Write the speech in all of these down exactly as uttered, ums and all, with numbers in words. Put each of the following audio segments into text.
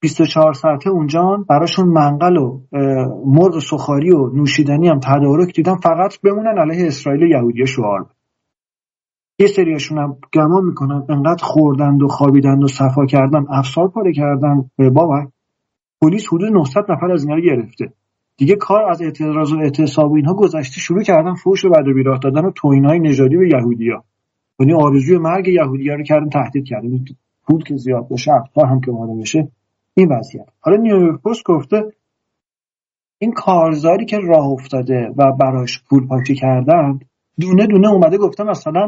بیست و چهار ساعته اونجا براشون منقل و مرغ سوخاری و نوشیدنی هم تدارک دیدن، فقط بمونن علیه اسرائیل و یهودی‌ها شعار بدن. یه سریاشون هم گمان میکنن انقدر خوردند و خوابیدند و صفا کردن، افسار پاره کردن به بابک پلیس حدود نهصد نفر از اینا رو گرفته. دیگه کار از اعتراض و اعتصاب و اینها گذشته، شروع کردن فحش و بد و بیراه دادن و توهین‌های نژادی به یهودی‌ها. یعنی آرزوی مرگ یهودی‌ها رو کردن، تهدید کردن پول که زیاد بشه، افکار هم که ماله بشه، این وضعیت. حالا نیویورک پست گفته این کارزاری که راه افتاده و براش پول پاچی کردن، دونه دونه اومده گفته مثلا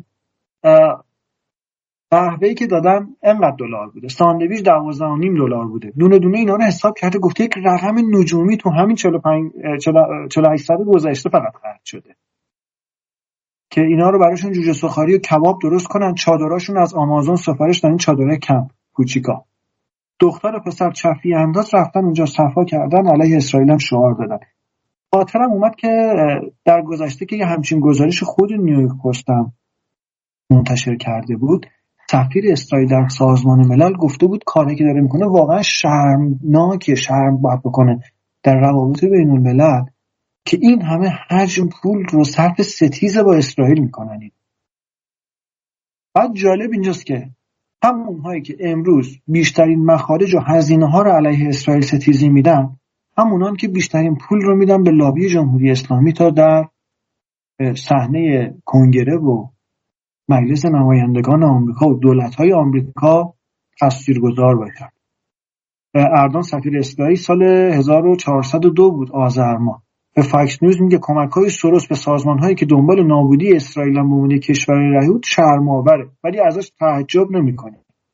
قهوه‌ای که دادن اینقدر دلار بوده، ساندویچ دوازده و نیم دلار بوده، دونه دونه اینا رو حساب کرده، گفته یک رقم نجومی تو همین چهل و پنج چهل و هشت سال گذشته فقط خرج شده که اینا رو براشون جوجه سوخاری و کباب درست کنن. چادراشون از آمازون سفارش دادن، چادرای کمپ کوچیکا. دختر و پسر چفی انداز رفتن اونجا صفا کردن، علیه اسرائیل هم شعار دادن. خاطرم اومد که در گذشته که یه همچین گزارش خود نیویورک پست هم منتشر کرده بود، سفیر اسرائیل در سازمان ملل گفته بود کاری که داره میکنه واقعا شرمناکه، شرم باید بکنه در روابط بین الملل که این همه حجم پول رو صرف ستیز با اسرائیل میکنن. بعد جالب اینجاست که همون هایی که امروز بیشترین مخارج و هزینه ها رو علیه اسرائیل ستیزی میدن، همونان که بیشترین پول رو میدن به لابی جمهوری اسلامی تا در صحنه کنگره و مجلس نمایندگان آمریکا و دولت‌های آمریکا تاثیرگذار باشن. اردوان سفیر اسرائیل سال هزار و چهارصد و دو بود آذر ماه به فاکس نیوز میگه کمک‌های سروش به سازمان‌هایی که دنبال نابودی اسرائیل به عنوان کشور یهود شرم‌آوره، ولی ازش تعجب نمی‌کنه.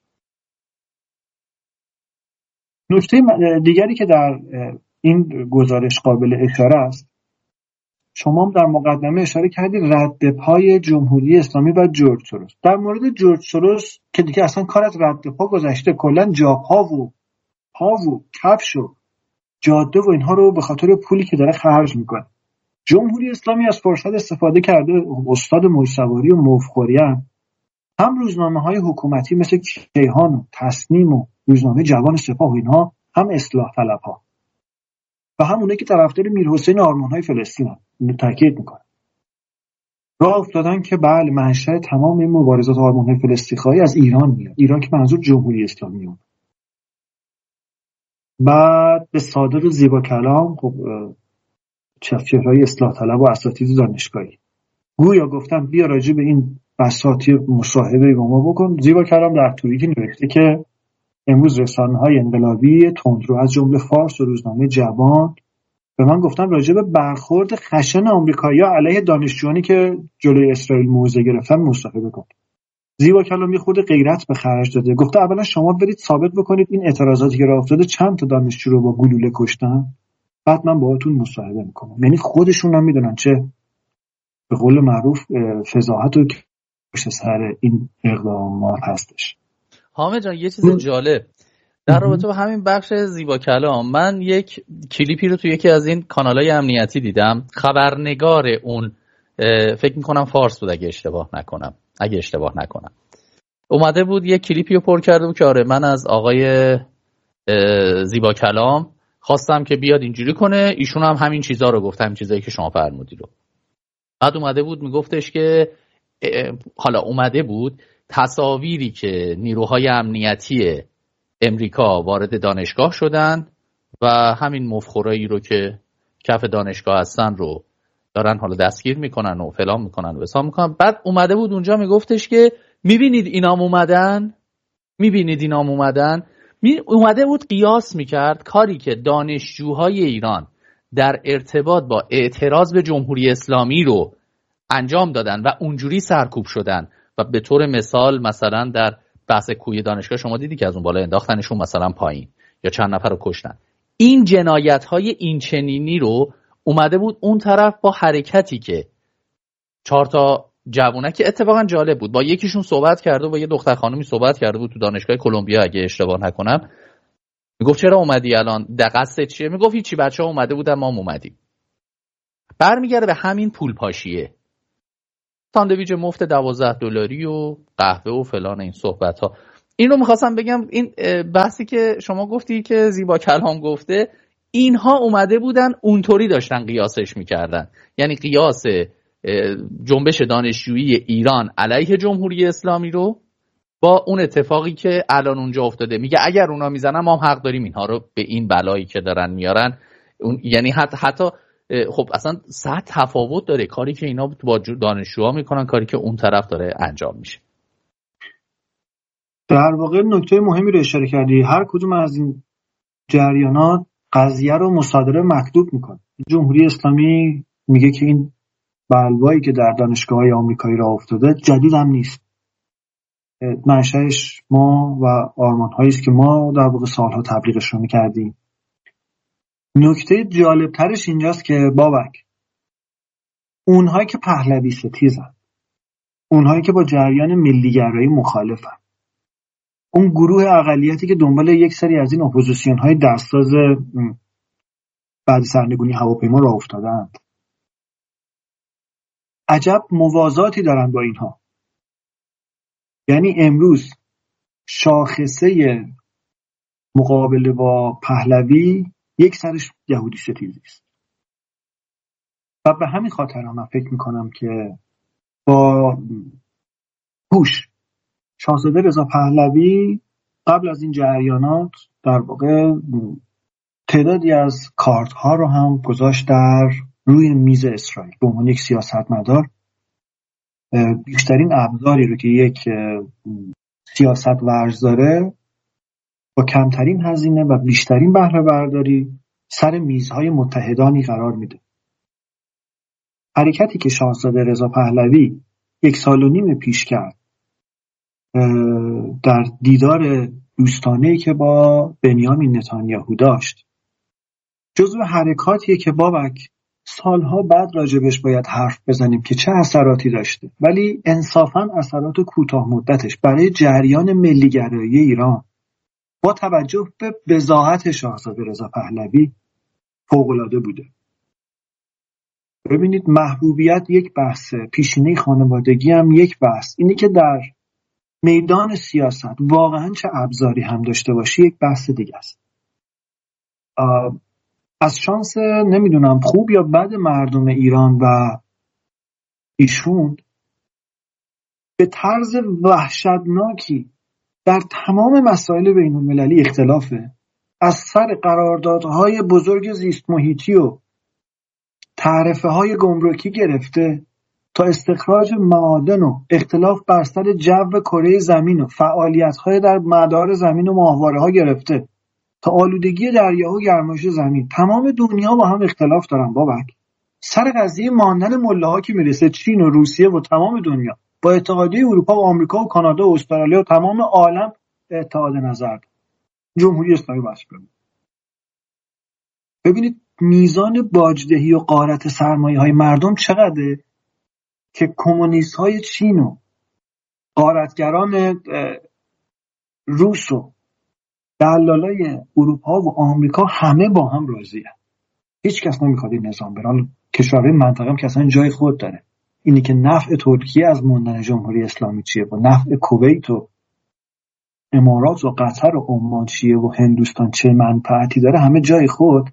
نکته دیگری که در این گزارش قابل اشاره است، شما در مقدمه اشاره کردید رد پای جمهوری اسلامی و جورج سوروس. در مورد جورج سوروس که دیگه اصلا کار از رد پا گذشته، کلا جاپا و پا و کفش و جاده و اینها رو به خاطر پولی که داره خرج میکنه. جمهوری اسلامی از فرصت استفاده کرده، استاد موج‌سواری و موفخوری هم, هم روزنامه‌های حکومتی مثل کیهان و تصنیم و روزنامه جوان سپاه و اینها، هم اصلاح طلب‌ها و هم اونایی که طرفدار میرحسین آرمان‌های فلسطین هم اینو تاکید میکنه. راه افتادن که بله منشأ تمام این مبارزات آرمان‌های فلسطینی از ایران میاد، ایران که منظور جمهوری اسلامی بود. بعد به صادق زیبا کلام، خب چهره‌های اصلاح طلب و اساتید دانشگاهی گویا گفتن بیا راجع به این بساطی مصاحبه با ما بکن. زیبا کلام در توییتی نوشته که امروز رسانه‌های انقلابی تندرو از جمله فارس و روزنامه جوان به من گفتن راجع به برخورد خشن آمریکایی‌ها علیه دانشجویانی که جلوی اسرائیل موضع گرفتن مصاحبه کن. زیبا کلام یه خورده غیرت به خرج داده، گفته اولا شما برید ثابت بکنید این اعتراضاتی که راه افتاده چند تا دانشجو رو با گلوله کشتن، بعد من باهاتون مصاحبه میکنم. یعنی خودشون هم میدونن چه به قول معروف فضاحت و پشت سر این اقدامات هستش. حامد جان یه چیز جالب در رابطه با همین بخش زیبا کلام، من یک کلیپی رو توی یکی از این کانال‌های امنیتی دیدم. خبرنگار اون فکر میکنم فارس بود اگه اشتباه نکنم اگه اشتباه نکنم اومده بود یک کلیپی رو پر کرده بود که آره من از آقای زیبا کلام خواستم که بیاد اینجوری کنه، ایشون هم همین چیزا رو گفت، همین چیزایی که شما فرمودید رو. بعد اومده بود میگفتش که حالا اومده بود تصاویری که نیروهای امنیتی امریکا وارد دانشگاه شدن و همین مفخورایی رو که کف دانشگاه هستن رو دارن حالا دستگیر میکنن و فلان میکنن و حساب میکنن. بعد اومده بود اونجا میگفتش که میبینید اینام اومدن میبینید اینام اومدن می اومده بود قیاس میکرد کاری که دانشجوهای ایران در ارتباط با اعتراض به جمهوری اسلامی رو انجام دادن و اونجوری سرکوب شدن. و به طور مثال مثلا در بحث کوی دانشگاه شما دیدی که از اون بالا انداختنشون مثلا پایین یا چند نفر رو کشتن. این جنایت‌های این چنینی رو اومده بود اون طرف با حرکتی که چهار تا جوونه که اتفاقا جالب بود با یکیشون صحبت کرده و با یه دختر خانومی صحبت کرده بود تو دانشگاه کلمبیا اگه اشتباه نکنم. میگفت چرا اومدی الان؟ دقیقاً چیه؟ میگفت هیچی، بچه‌ها اومده بودن ما هم اومدیم. برمیگرده به همین پول پاشیه. ساندویچ مفت دوازده دلاری و قهوه و فلان این صحبت ها. این رو میخواستم بگم، این بحثی که شما گفتی که زیبا کلام گفته، اینها اومده بودن اونطوری داشتن قیاسش میکردن، یعنی قیاس جنبش دانشجویی ایران علیه جمهوری اسلامی رو با اون اتفاقی که الان اونجا افتاده. میگه اگر اونا میزنن ما هم حق داریم اینها رو به این بلایی که دارن میارن. اون یعنی حتی حتی خب اصلا ساعت تفاوت داره کاری که اینا با دانشجوها میکنن، کاری که اون طرف داره انجام میشه. در واقع نکته مهمی رو اشاره کردی. هر کدوم از این جریانات قضیه رو مصادره مکتوب میکنه. جمهوری اسلامی میگه که این بلوایی که در دانشگاه‌های آمریکایی راه افتاده جدید هم نیست، منشأش ما و آرمان‌هایی است که ما در واقع سالها تبلیغش رو میکردیم. نکته جالبترش اینجاست که بابک، اونهایی که پهلوی ستیزن، اونهایی که با جریان ملیگرایی مخالفن، اون گروه اقلیتی که دنبال یک سری از این اپوزیسیون‌های دستساز بعد سرنگونی هواپیما راه افتادند، عجب موازاتی دارن با اینها. یعنی امروز شاخصه مقابله با پهلوی یک سرش یهودی ستیزی است و به همین خاطر هم من فکر میکنم که با هوش شاهزاده رضا پهلوی قبل از این جریانات در واقع تعدادی از کارت ها رو هم گذاشت در روی میز اسرائیل به عنوان یک سیاستمدار. بیشترین ابزاری رو که یک سیاست ورز داره با کمترین هزینه و بیشترین بهره برداری سر میزهای متحدانی قرار میده. حرکتی که شاهزاده رضا پهلوی یک سال و نیم پیش کرد در دیدار دوستانه‌ای که با بنیامین نتانیاهو داشت، جزو حرکاتیه که بابک سالها بعد راجبش باید حرف بزنیم که چه اثراتی داشته، ولی انصافاً اثرات کوتاه مدتش برای جریان ملیگرایی ایران با توجه به بضاعت شاهزاده رضا پهلوی فوق‌العاده بوده. ببینید، محبوبیت یک بحثه، پیشینه خانوادگی هم یک بحث. اینی که در میدان سیاست واقعاً چه ابزاری هم داشته باشی یک بحث دیگه است. از شانس نمیدونم خوب یا بد مردم ایران و ایشون به طرز وحشتناکی در تمام مسائل بین المللی اختلافه، از سر قراردادهای بزرگ زیست محیطی و تعرفه های گمرکی گرفته تا استخراج معادن و اختلاف بر سر جو کره زمین و فعالیت های در مدار زمین و ماهواره ها گرفته تا آلودگی دریا و گرمایش زمین. تمام دنیا با هم اختلاف دارن بابک. سر قضیه ماندن ملاها که میرسه چین و روسیه و تمام دنیا با اتحادیه اروپا و آمریکا و کانادا و استرالیا و تمام عالم اتحاد نظر دارن. جمهوری اسلامی باش ببینید. ببینید میزان باجدهی و غارت سرمایه های مردم چقدره که کمونیست های چین و غارتگران روس و دلالای اروپا و آمریکا همه با هم راضیه. هیچ کس نمیخواد این نظام بره. کشورهای منطقه هم که اصلا جای خود داره. اینی که نفع ترکیه از موندن جمهوری اسلامی چیه و نفع کویت و امارات و قطر و عمان چیه و هندوستان چه منفعتی داره همه جای خود.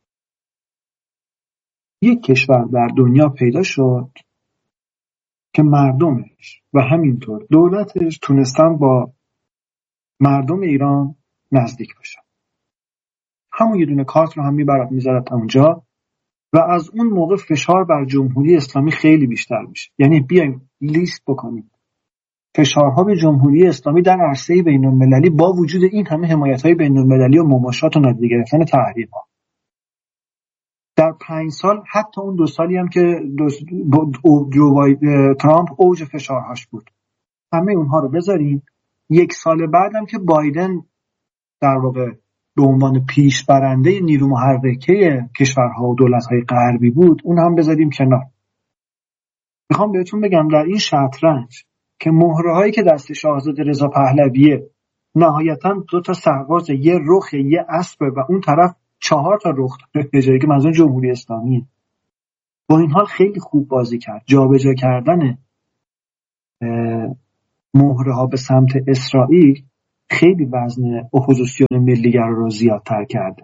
یک کشور در دنیا پیدا شد که مردمش و همینطور دولتش تونستن با مردم ایران نزدیک بشن. همون یه دونه کارت رو هم میبرد میذارد اونجا و از اون موقع فشار بر جمهوری اسلامی خیلی بیشتر میشه. یعنی بیایم لیست بکنیم فشارها به جمهوری اسلامی در عرصه بین المللی با وجود این همه حمایت‌های بین المللی و مماشات و نادیده گرفتن تحریم‌ها در پنج سال، حتی اون دو سالی هم که جو ترامپ اوج فشارهاش بود، همه اونها رو بذاریم. یک سال بعدم که بایدن در واقع به عنوان پیش برنده نیرو محرکه کشورها و دولت‌های غربی بود، اون هم بذاریم کنار. میخوام بهتون بگم در این شطرنج که مهرهایی که دست شاهزاده رضا پهلویه نهایتاً دو تا سرباز، یه رخ، یه اسب و اون طرف چهار تا رخ داره به جایی که منظور جمهوری اسلامیه. با این حال خیلی خوب بازی کرد. جابجا کردن مهره ها به سمت اسرائیل خیلی وزن اپوزیسیون ملیگرا رو زیادتر کرده.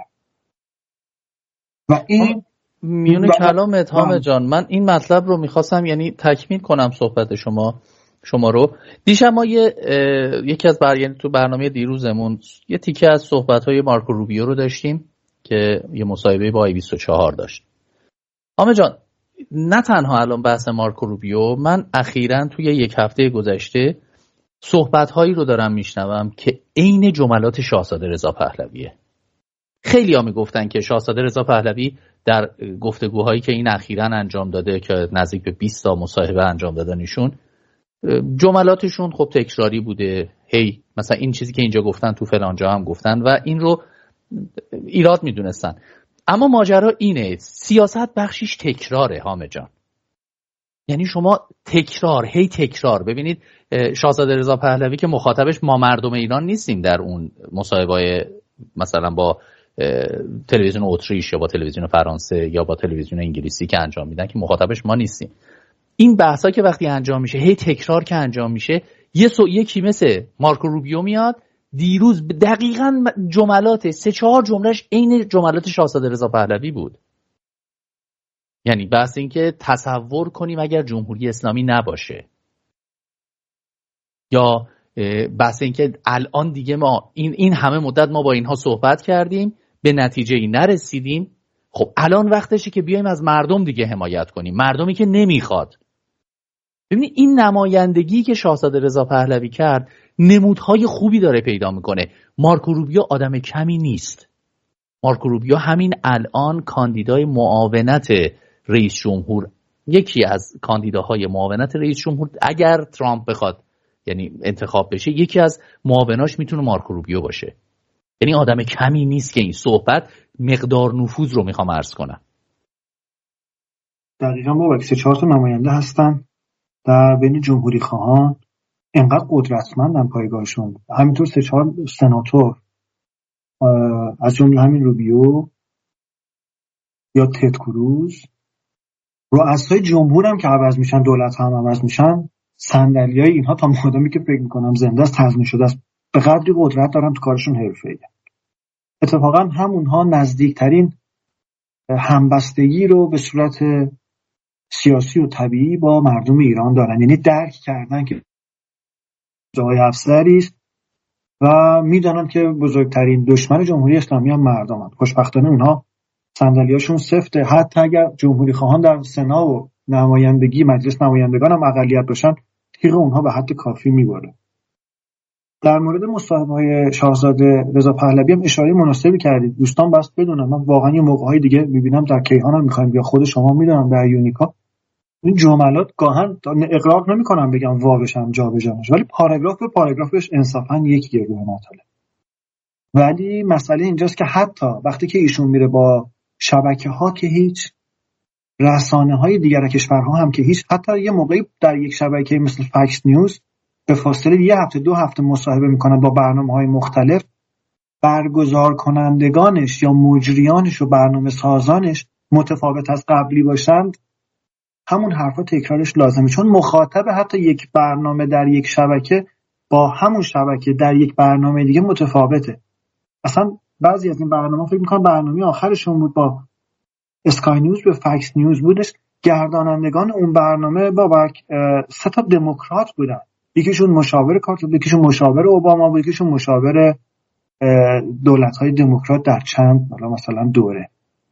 و این میون کلامت حامد جان، من این مطلب رو میخواستم یعنی تکمیل کنم صحبت شما شما رو. دیشب ما یه یکی از بر... یعنی تو برنامه دیروزمون یه تیکه از صحبت‌های مارکو روبیو رو داشتیم که یه مصاحبه با آی بیست و چهار داشت. حامد جان، نه تنها الان بحث مارکو روبیو، من اخیراً توی یک هفته گذشته صحبت‌هایی رو دارم میشنوم که عین جملات شاهزاده رضا پهلویه. خیلی‌ها میگفتن که شاهزاده رضا پهلوی در گفتگوهایی که این اخیراً انجام داده که نزدیک به بیست تا مصاحبه انجام دادن ایشون، جملاتشون خب تکراری بوده. هی مثلا این چیزی که اینجا گفتن تو فلان جا هم گفتن و این رو ایراد میدونستن. اما ماجرا اینه، سیاست بخشیش تکراره حامد جان. یعنی شما تکرار هی تکرار ببینید. شاهزاده رضا پهلوی که مخاطبش ما مردم ایران نیستیم در اون مصاحبه‌های مثلا با تلویزیون اتریش یا با تلویزیون فرانسه یا با تلویزیون انگلیسی که انجام میدن، که مخاطبش ما نیستیم. این بحثا که وقتی انجام میشه، هی تکرار که انجام میشه، یه سو یکی مثل مارکو روبیو میاد دیروز دقیقاً جملات سه چهار جملهش عین جملات شاهزاده رضا پهلوی بود. یعنی بحث این که تصور کنیم اگر جمهوری اسلامی نباشه، یا بحث این که الان دیگه ما این این همه مدت ما با اینها صحبت کردیم به نتیجه ای نرسیدیم، خب الان وقتشه که بیایم از مردم دیگه حمایت کنیم، مردمی که نمیخواد. ببینید این نمایندگی که شاهزاده رضا پهلوی کرد نمودهای خوبی داره پیدا میکنه. مارکو روبیو آدم کمی نیست. مارکو روبیو همین الان کاندیدای معاونت رئیس جمهور، یکی از کاندیداهای معاونت رئیس جمهور اگر ترامپ بخواد یعنی انتخاب بشه، یکی از معاوناش میتونه مارکو روبیو باشه. یعنی آدم کمی نیست که این صحبت مقدار نفوذ رو میخوام عرض کنم. دقیقاً با سه چهار تا نماینده هستن در بین جمهوری خواهان، انقدر قدرتمندن پایگاهشون، همینطور سه چهار سناتور از جمله همین روبیو یا تد کروز، رؤسای جمهور هم که عوض میشن، دولت هم عوض میشن، صندلیای اینها تا مادامی که فکر میکنم زنده است تضمین شده است، به قدری قدرت دارن تو کارشون حرفه‌ایه. اتفاقا همونها نزدیکترین همبستگی رو به صورت سیاسی و طبیعی با مردم ایران دارن، یعنی درک کردن که جای افسری است و میدونن که بزرگترین دشمن جمهوری اسلامی هم مردمن. خوشبختانه اونها صندلیاشون سفته، حتی اگر جمهوری خواهان در سنا و نمایندگی مجلس نمایندگان هم اقلیت باشن، تیغ اونها به حد کافی میبره. در مورد مصاحبه‌های شاهزاده رضا پهلوی هم اشاره مناسبی کردید. دوستان بس بدونن، من واقعا یه موقع‌های دیگه میبینم در کیهان هم میخوایم یا خود شما میدونم در یونیکا این جملات گاهن اقراق نمی‌کنم بگم واوشم جابجاش، ولی پاراگراف به پاراگرافش انصافا یکیه روح مطالب. ولی مسئله اینجاست که حتی وقتی که ایشون میره با شبکه‌ها که هیچ، رسانه‌های دیگر کشورها هم که هیچ، حتی یه موقعی در یک شبکه مثل فکس نیوز به فاصله یه هفته دو هفته مصاحبه میکنن با برنامه‌های مختلف، برگزار کنندگانش یا مجریانش و برنامه سازانش متفاوت از قبلی باشند، همون حرفا تکرارش لازمه، چون مخاطب حتی یک برنامه در یک شبکه با همون شبکه در یک برنامه دیگه متفاوته. اصلا بعضی از این برنامه فکر میکنم برنامه آخرشون بود با اسکای نیوز به فکس نیوز بودش، گردانندگان اون برنامه بابک سه تا دموکرات بودن، یکیشون مشاور کارتر، یکیشون مشاور اوباما بود، یکیشون مشاور دولت‌های دموکرات در چند مثلا دوره.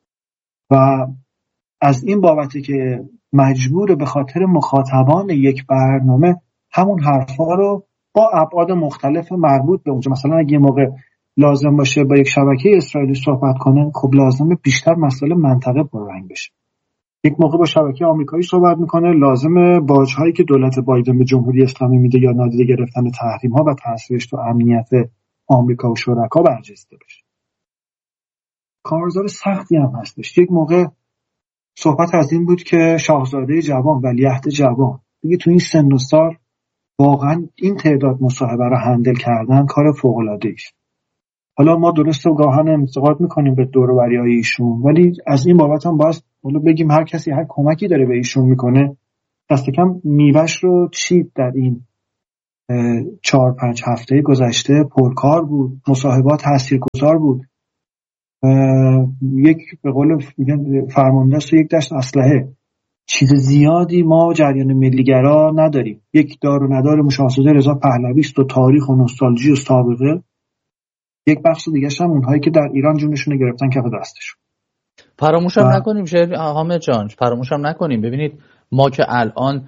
و از این بابته که مجبور به خاطر مخاطبان یک برنامه همون حرفا رو با ابعاد مختلف مربوط به اونجا، مثلا اگه یه موقع لازم باشه با یک شبکه اسرائیلی صحبت کنه، خب لازمه بیشتر مسئله منطقه پررنگ بشه. یک موقع با شبکه آمریکایی صحبت میکنه، لازمه باج‌هایی که دولت بایدن به جمهوری اسلامی میده یا نادیده گرفتن تحریم‌ها و تاثیرش تو امنیت آمریکا و شرکا برجسته بشه. کارزار سختی هم هستش. یک موقع صحبت از این بود که شاهزاده جوان، ولیعهد جوان، دیگه تو این سن و سال واقعا این تعداد مصاحبه رو هندل کردن کار فوق‌العاده‌ای است. حالا ما درسته گاهن انتقاد میکنیم به دور و بریای ایشون، ولی از این بابت هم باید حالا بگیم هر کسی هر کمکی داره به ایشون میکنه دست کم میوه‌اش رو چید در این چهار پنج هفته گذشته پرکار بود، مصاحبات تاثیرگذار بود. یک به قول فرمانده است و یک دشت اسلحه، چیز زیادی ما جریان ملیگرا نداریم. یک دار و ندار مشاهده رضا پهلوی است و تاریخ و نوستالژی و سابقه. یک بخش دیگه هم اونهایی که در ایران جونشون رو گرفتن کف دستشون. فراموش هم نکنیم شهر حامد جان، فراموش هم نکنیم. ببینید ما که الان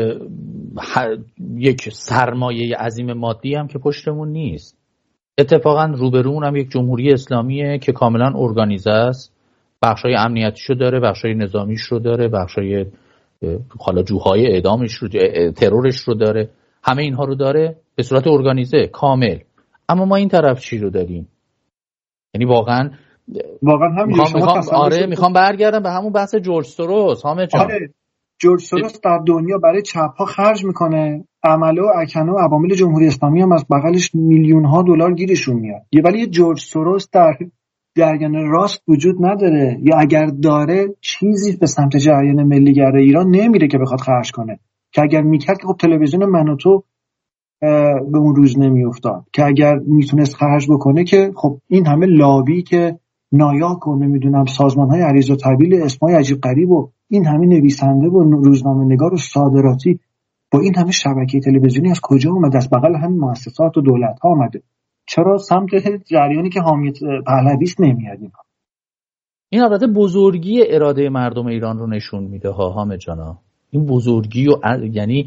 یک سرمایه عظیم مادی هم که پشتمون نیست، اتفاقا روبرون هم یک جمهوری اسلامیه که کاملا ارگانیزه است، بخشای امنیتیشو داره، بخشای نظامیش رو داره، بخشای حالا جوهای اعدامش رو، ترورش رو داره، همه اینها رو داره به صورت ارگانیزه کامل. اما ما این طرف چی رو داریم؟ یعنی واقعا واقعا همین میخوام میخوام آره میخوام برگردم به همون بحث جورج سوروس. حامد جان، آره جورج سوروس در دنیا برای چپ ها خرج میکنه، عمله و اکنه و عوامل جمهوری اسلامی هم از بغلش میلیون ها دلار گیرشون میاد. یه ولی یه جورج سوروس در جریان راست وجود نداره، یا اگر داره چیزی به سمت جریان ملیگرای ایران نمیره که بخواد خرج کنه، که اگر میکرد که خب تلویزیون من و تو به اون روز نمیافتاد، که اگر میتونست خرج بکنه که خب این همه لابی که نایاک و نمیدونم سازمان‌های عریض و طویل اسمای عجیب غریب و این همه نویسنده و روزنامه نگار و صادراتی با این همه شبکه تلویزیونی از کجا اومده؟ از بغل همین مؤسسات و دولت‌ها اومده. چرا سمت جریانی که حامی پهلوی است نمیاد؟ این البته بزرگی اراده مردم ایران رو نشون میده ها حامد جانا. این بزرگی و یعنی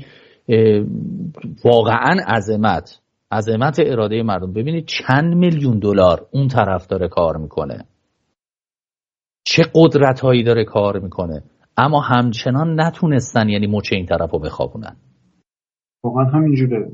واقعا عظمت عظمت اراده مردم. ببینید چند میلیون دلار اون طرف داره کار میکنه، چه قدرت هایی داره کار میکنه، اما همچنان نتونستن یعنی مچ این طرف رو بخوابونن. واقعا همینجوره.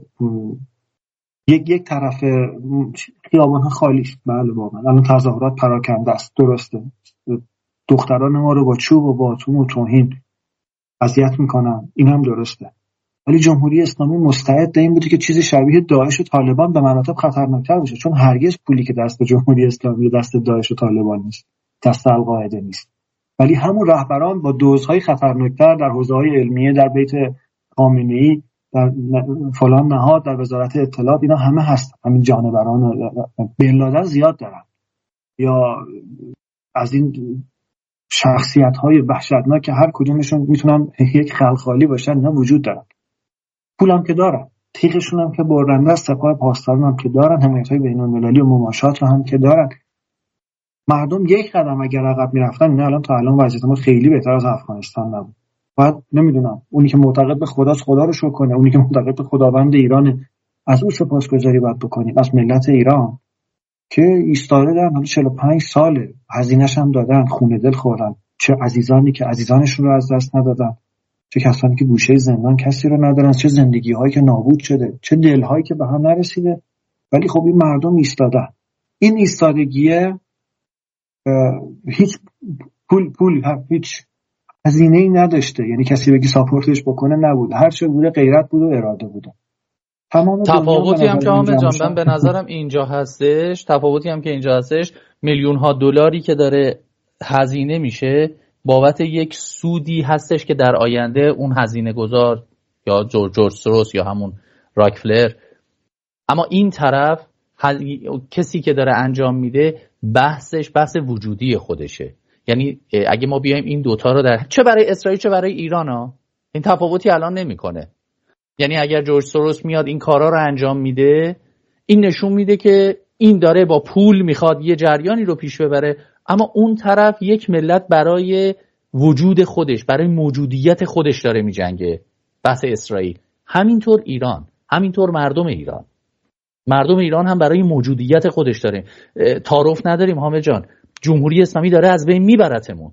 یک یک طرف خیابان‌ها خالیست. بله واقعا الان تظاهرات پراکنده است، درسته، دختران ما رو با چوب و باتوم و توهین اذیت میکنن، این هم درسته، ولی جمهوری اسلامی مستعد این بوده که چیزی شبیه داعش و طالبان به مراتب خطرناکتر بشه، چون هرگز پولی که دست جمهوری اسلامی دست داعش و طالبان نیست، دست القاعده نیست، ولی همون رهبران با دوزهای خطرناکتر در حوزه‌های علمیه، در بیت خامنه‌ای، در فلان نهاد، در وزارت اطلاعات، اینا همه هست. همین جانوران بن لادن زیاد دارن، یا از این شخصیت‌های وحشتناک که هر کدومشون میتونن یک خلخالی باشن، اینا وجود دارن. پولم که دارن، تیغشون هم که برنده است، سپاه پاسداران هم که دارن، حمایت‌های بین‌المللی و مماشات رو هم که دارن. مردم یک قدم اگر عقب میرفتن، اینا الان تا الان وضعیت ما خیلی بهتر از افغانستان نبود. بعد نمیدونم اونی که معتقد به خداست خدا رو شکر کنه، اونی که معتقد به خداوند ایران از او سپاسگزاری باید بکنیم، از ملت ایران که ایستاده در حدود چهل و پنج ساله، هزینه‌اش هم دادن، خون دل خوردن، چه عزیزانی که عزیزانشون رو از دست ندادن، چه کسانی که گوشه زندان کسی رو ندارن، چه زندگی‌هایی که نابود شده، چه دل‌هایی که به هم نرسیده، ولی خب این مردم ایستادن. این ایستادگیه هیچ پول پول هیچ هزینه‌ای نداشته، یعنی کسی بگی ساپورتش بکنه نبود، هر چه بوده غیرت بود و اراده بوده. تمام تفاوتی هم که حامد جان من به نظرم اینجا هستش، تفاوتی هم که اینجا هستش، میلیون ها دلاری که داره هزینه میشه بابت یک سودی هستش که در آینده اون هزینه گذار یا جورج سوروس یا همون راکفلر، اما این طرف کسی که داره انجام میده بحثش بحث وجودی خودشه. یعنی اگه ما بیایم این دوتا رو در چه برای اسرائیل چه برای ایران ها این تفاوتی الان نمیکنه. یعنی اگر جورج سوروس میاد این کارا رو انجام میده، این نشون میده که این داره با پول میخواد یه جریانی رو پیش ببره، اما اون طرف یک ملت برای وجود خودش، برای موجودیت خودش داره میجنگه. بحث اسرائیل، همینطور ایران، همینطور مردم ایران. مردم ایران هم برای موجودیت خودش داره. تعارف نداریم حامد جان، جمهوری اسلامی داره از بین میبرتمون.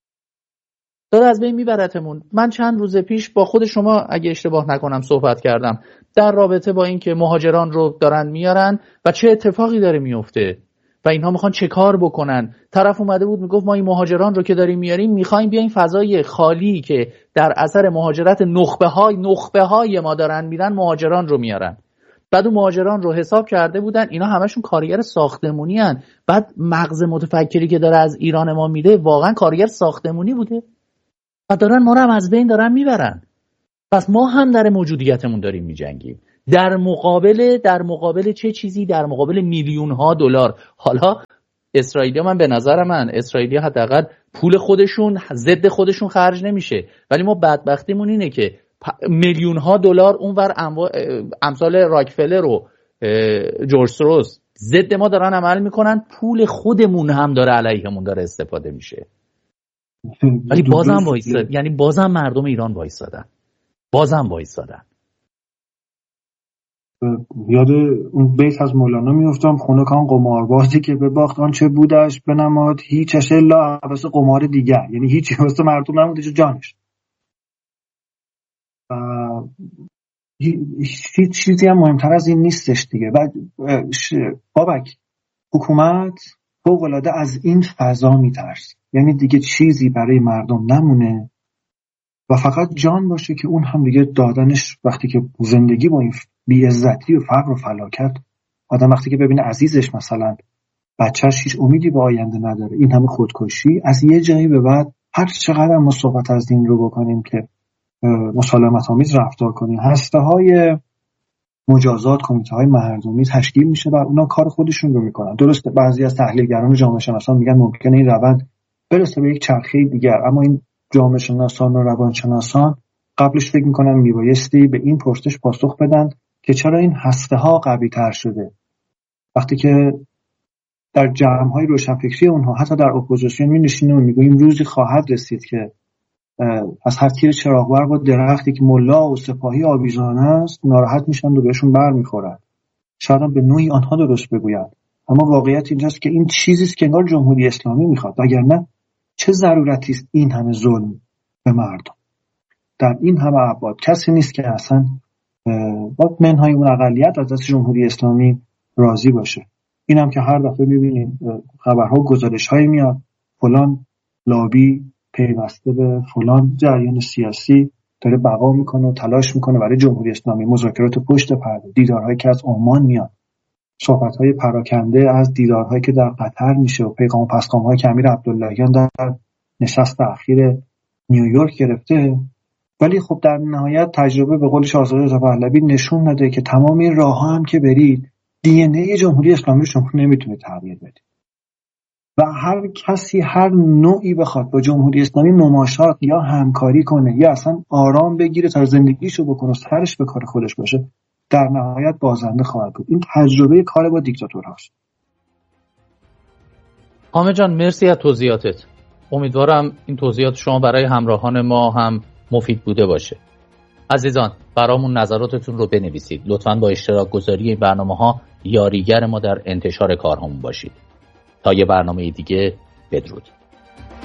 داره از بین میبرتمون. من چند روز پیش با خود شما اگه اشتباه نکنم صحبت کردم در رابطه با این که مهاجران رو دارن میارن و چه اتفاقی داره میفته و اینها میخوان چه کار بکنن. طرف اومده بود میگفت ما این مهاجران رو که داریم میاریم میخوایم بیایم فضای خالی که در اثر مهاجرت نخبه های نخبه های ما دارن میرن مهاجران رو میارن. بعد اون مهاجران رو حساب کرده بودن اینا همشون کارگر ساختمونی هن. بعد مغز متفکری که داره از ایران ما میده واقعا کارگر ساختمونی بوده و دارن ما رو هم از بین دارن میبرن. پس ما هم در موجودیتمون داریم میجنگیم. در مقابل در مقابل چه چیزی؟ در مقابل میلیون ها دلار. حالا اسرائیلیا، من به نظر من اسرائیلیا حداقل پول خودشون ضد خودشون خرج نمیشه، ولی ما بدبختیمون اینه که میلیون ها دلار اونور امثال راکفلر و جورج سوروس ضد ما دارن عمل میکنن، پول خودمون هم داره علیهمون داره استفاده میشه. ولی بازم وایساد، یعنی بازم مردم ایران وایسادن، بازم وایسادن. یاد اون بیت از مولانا میافتم، خونه کان قماربازی که به باخت آن چه بودش بنماد هیچش الا واسه قمار دیگر، یعنی هیچی واسه مردم نمونده جز جانش. هیچ چیزی هم مهمتر از این نیستش دیگه. بعد بابک، حکومت فوق‌العاده از این فضا میترس، یعنی دیگه چیزی برای مردم نمونه و فقط جان باشه که اون هم دیگه دادنش وقتی که زندگی با این بی‌عزتی و فقر و فلاکت، آدم وقتی که ببینه عزیزش مثلا بچه‌ش هیچ امیدی به آینده نداره، این همه خودکشی، از یه جایی به بعد هر چقدر ما صحبت از دین رو بکنیم که مسالمت آمیز رفتار کنیم، هسته‌های مجازات، کمیته‌های مردمی تشکیل میشه و اونا کار خودشون رو میکنن. درسته بعضی از تحلیلگران و جامعه شناسان میگن ممکنه این روند برسه به یک چرخه دیگر، اما این جامعه شناسان و روانشناسان قبلش فکر میکنن میبایستی به این پرسش پاسخ بدن که چرا این هسته‌ها قوی‌تر شده. وقتی که در جمع‌های روشنفکری اونها حتی در اپوزیسیون می‌نشینیم و میگوییم روزی خواهد رسید که از هر تیر چراغور با درختی که ملا و سپاهی آویزان است ناراحت میشن و بهشون بر میخورن، شاید هم به نوعی آنها درست بگویند، اما واقعیت اینجاست که این چیزی است که انگار جمهوری اسلامی میخواد، وگرنه چه ضرورتی است این همه ظلم به مردم در این همه ابعاد؟ کسی نیست که اصلا با منهای اون اقلیت از دست جمهوری اسلامی راضی باشه. اینم که هر دفعه میبینیم خبرها و گزارش‌هایی میاد فلان لابی پیوسته به فلان جریان سیاسی داره بقا میکنه و تلاش میکنه برای جمهوری اسلامی، مذاکرات پشت پرده، دیدارهایی که از عمان میاد، صحبت‌های پراکنده از دیدارهایی که در قطر میشه و پیغام و پسخام‌هایی که امیر عبداللهیان در نشست اخیر نیویورک گرفته. ولی خب در نهایت تجربه به قول شاهزاده رضا پهلوی نشون داده که تمام این راه‌ها هم که برید دی ان ای جمهوری اسلامی رو شما نمیتونه تغییر بدید و هر کسی هر نوعی بخواد با جمهوری اسلامی مماشات یا همکاری کنه یا اصلا آرام بگیره تا زندگیشو بکنه و سرش به کار خودش باشه، در نهایت بازنده خواهد بود. این تجربه کار با دیکتاتورهاست. حامد جان مرسی از توضیحاتت. امیدوارم این توضیحات شما برای همراهان ما هم مفید بوده باشه. عزیزان برامون نظراتتون رو بنویسید. لطفاً با اشتراک گذاری این برنامه‌ها یاریگر ما در انتشار کارهامون باشید. تا یه برنامه دیگه، بدرود.